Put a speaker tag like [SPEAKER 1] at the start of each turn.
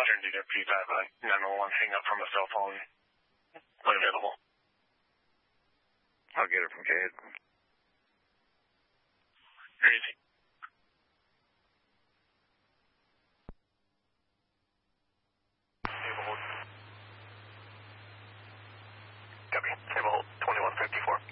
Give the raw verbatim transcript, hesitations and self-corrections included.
[SPEAKER 1] opportunity to please have a nine one one hang up from a cell phone when available.
[SPEAKER 2] I'll get it from Cade.
[SPEAKER 1] Crazy.
[SPEAKER 3] Copy. Table hold twenty-one fifty-four.